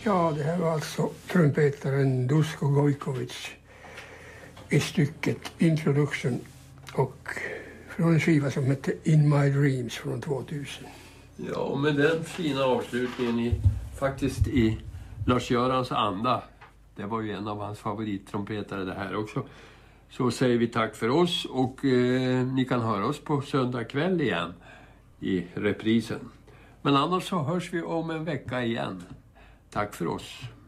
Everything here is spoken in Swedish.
Ja, det här var alltså trumpetaren Dusko Gojkovic i stycket Introduction och från en skiva som hette In My Dreams från 2000. Ja, och med den fina avslutningen faktiskt i Lars-Görans anda, det var ju en av hans favorittrumpetare det här också, så säger vi tack för oss och ni kan höra oss på söndag kväll igen i reprisen. Men annars så hörs vi om en vecka igen. Tack för oss.